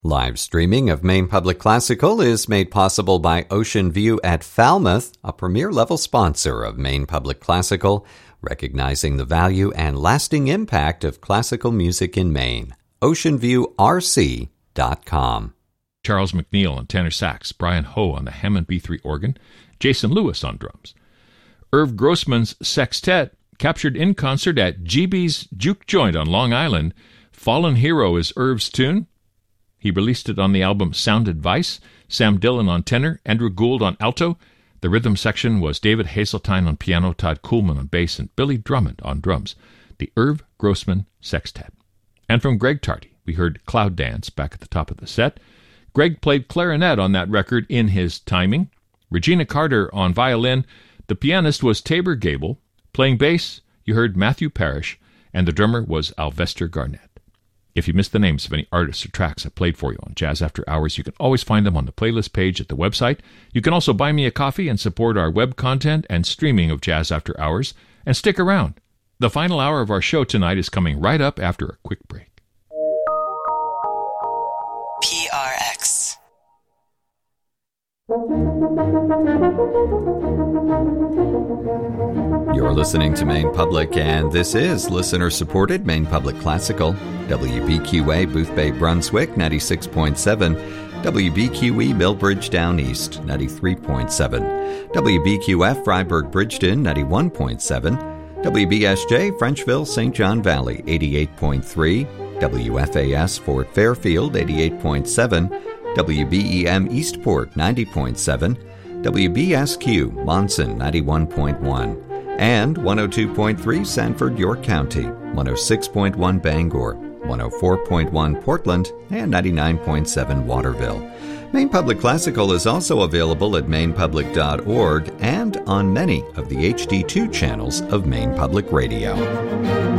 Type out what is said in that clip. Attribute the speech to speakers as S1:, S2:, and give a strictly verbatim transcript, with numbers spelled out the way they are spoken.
S1: Live streaming of Maine Public Classical is made possible by Ocean View at Falmouth, a premier-level sponsor of Maine Public Classical, recognizing the value and lasting impact of classical music in Maine. ocean view r c dot com.
S2: Charles McNeil on tenor sax, Brian Ho on the Hammond B three organ, Jason Lewis on drums. Irv Grossman's sextet, captured in concert at G B's Juke Joint on Long Island. Fallen Hero is Irv's tune. He released it on the album Sound Advice. Sam Dillon on tenor, Andrew Gould on alto. The rhythm section was David Hazeltine on piano, Todd Kuhlman on bass, and Billy Drummond on drums. The Irv Grossman Sextet. And from Greg Tardy, we heard Cloud Dance back at the top of the set. Greg played clarinet on that record in his timing. Regina Carter on violin. The pianist was Tabor Gable. Playing bass, you heard Matthew Parrish, and the drummer was Alvester Garnett. If you missed the names of any artists or tracks I played for you on Jazz After Hours, you can always find them on the playlist page at the website. You can also buy me a coffee and support our web content and streaming of Jazz After Hours. And stick around. The final hour of our show tonight is coming right up after a quick break.
S3: P R X.
S1: You're listening to Maine Public, and this is listener-supported Maine Public Classical. W B Q A Booth Bay, Brunswick, ninety-six point seven. W B Q E Millbridge Down East, ninety-three point seven. W B Q F Freiburg Bridgeton, ninety-one point seven. W B S J Frenchville Saint John Valley, eighty-eight point three. W F A S Fort Fairfield, eighty-eight point seven. W B E M Eastport, ninety point seven. W B S Q Monson, ninety-one point one. And one oh two point three Sanford, York County, one oh six point one Bangor, one oh four point one Portland, and ninety-nine point seven Waterville. Maine Public Classical is also available at maine public dot org and on many of the H D two channels of Maine Public Radio.